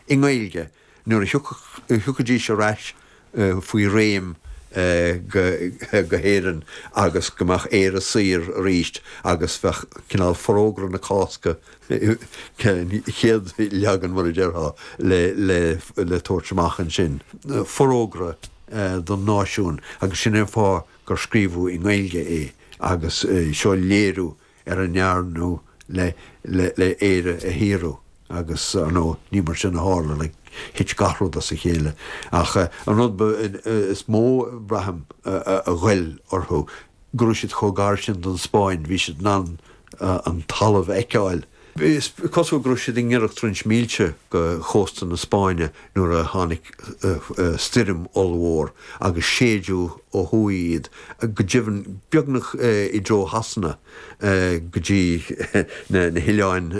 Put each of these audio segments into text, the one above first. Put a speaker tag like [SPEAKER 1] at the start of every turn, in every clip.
[SPEAKER 1] in Gaeilge nuair thugadí se reis faoi réim go héireann agus gomach éar a sír ríist agus bheith cinál forógra na cásca chéad leagan mar a deartha le tuairteachchan sin. Forógra don náisiún agus sin fá gur scríbhú in Gaeilge é agus seo léirú ar an nearnú le éire a híú agus nó ní mar sin hála le hit garrod as a chéile. Ach an is mó braham a ghil orthú. Grúisiid chogáir sin don Spáin, bhí siad ná an talamh eiceáil. Cosú grúisiid in gghearach trins mílte go chósta na Spáine nuair a tháinig stirim olmhór agus séadú ó thuaíd go dtíobhann beagnach I dro hasanna go dtí na hiileáin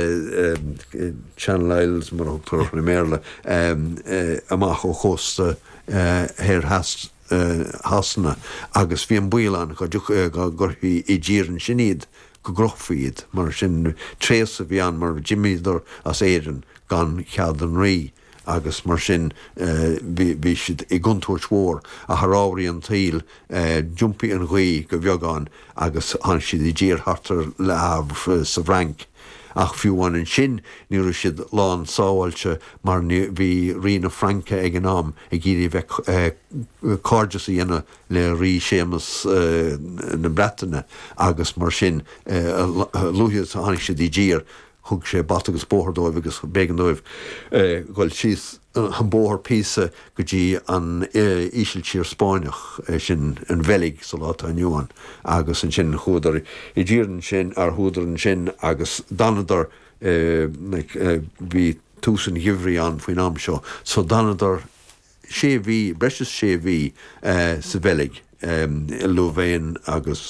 [SPEAKER 1] Channel Isles mar thugtar na méarla amach ó chósta héir hasanna agus bhí an buailán go gurthaí I ddírann sin iad go grochfaíd mar sin tréas a bhíán mar Jimmíidir as éan gan chead an rí agus mar sin bhí siad I gcontúirt mhór a tharábhraí an tail jumpaí an ghaí go bheagán agus an siad I ddír hartar le ábhar sa bhranc. Ach fiúháin an sin níor siad lán sáhailte mar bhí riana Franca ag an am ag gíri bheith cárdeas a dhéanamh le rí séamas na Bretainne agus mar sin luúthaíocht a tháinig siad I ddír thug sé bat agus bóthardóibh agus bégandóibh ghfuil síos an bóthar písa go dtí an ísiltír Spáineach sin an bhelig sa látá nniuan agus an sin chuúdar I ddírann sin ar chuúdar an sin agus danadar bhí túsan dhimhrí an faoin am seo so danadar sé bhí breis sé bhí sa bhelig Louvain agus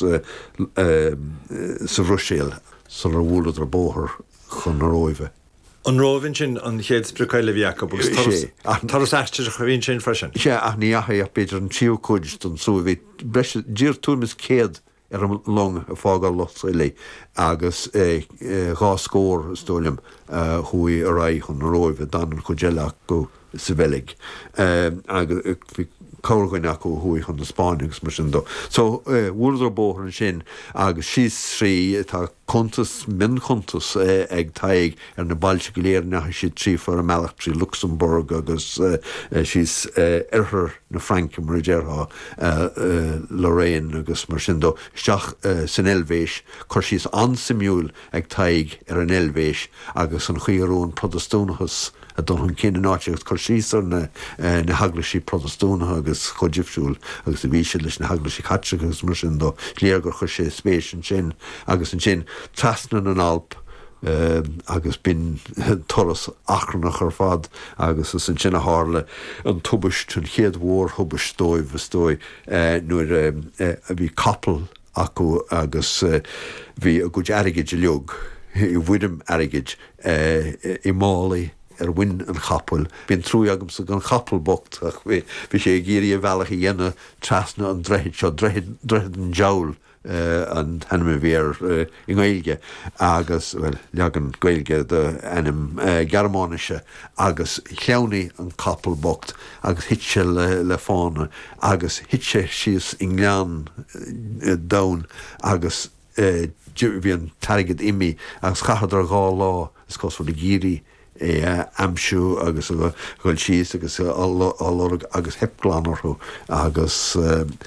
[SPEAKER 1] sa Rússéil sa ar bhúlad ar bóthar chun ar óibhe.
[SPEAKER 2] An róhann sin an chéad sprucaile bhíacha agus taras eiste a chuhíonn sin freisin.
[SPEAKER 1] Sé ach ní acha ach beidir an tíú cuid don sú bhí dír túmas céad ar an long a fágáil lochsaí agus gá scór stóliam chuí a raith chun ar óibhe dan an chuideach go sa bhelig agus cóirghain acu chuí chun na Spáineach mar sin dó. So bhúlad ar bóthar an sin agus síos trí tá contas min contas ag taig ar na bailte go léir nach siad trí for a meach trí Luxembourg agus síos irthar na Franca mar deartha Lorraine agus mar sin dó. Isteach san Elvéis chuir síos ansimúil ag taig ar an Elvéis agus an chuiarún protestúnachas a don chun cin náiteach chuir síos na haglaisí protestúnach agus chodifisiúil agus a bhí siad leis na haglaisí catseach agus mar sin dó léar gur chuir sé spéis an sin agus an sin trasnan an Alp agus bin toras achrannach ar fad agus is an sin a hála an tubaist an chéad mhór thubaist dóibh stói nuair a bhí capal acu agus bhí a gúid airigid I leog I bhuidim airigid I málaí ar win an chapel. Bhín trúi agam sa gan chapel bocht ach bhí sé géirí a bhealach I dhéanamh trasna an dreid seo dreid an jaul an henime bhíar I Gaeilge agus leagan Gaeilge de enim Germáise agus cheannaí an capel bocht agus hitse le fána agus hitse síos I nglean dain agus bhí an tarigid imi agus chachad ar gá lá is cos fud I géirí amsú agus goil síos agus agus hepglánarthú agus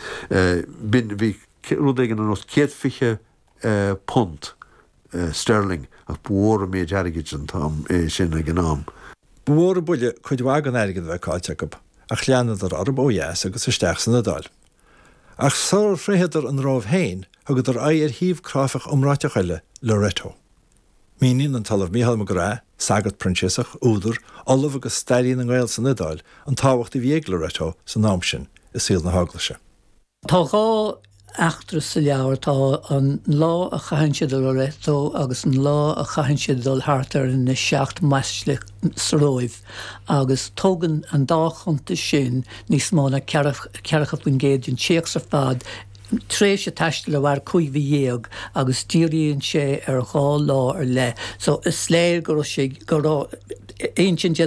[SPEAKER 1] bhí rúdagan an os céadfiche punt sterling ach bhuair a méid airigid an tam sin ag an am.
[SPEAKER 2] Bhuair a buile chuid bhag an airigid bheith cáilte ach leanad ar arb óhéas agus isteach san nadáil. Ach sár fréhéidir an rámh héin agad ar ar híomh cráfach umráteach eile Loreto. Mínín an talamh Mícheál Mac Rath, sagad Princesach, údar, olah agus staíonn an Gael san nadáil an táhacht I bhíag Loreto san nám sin is síl na háglaise.
[SPEAKER 3] Tá gá achtar sa leabhar tá an lá a chahann do Loreto agus an lá a chahann dul hartar in na 7 meisle sróibh agus tógan an dáchanta sin níos mána cearcha bun géad an tíoch sa fad tréis a teiste le bhar chuig bhí agus díríonn sé ar gá lá ar le. So is léir go sé go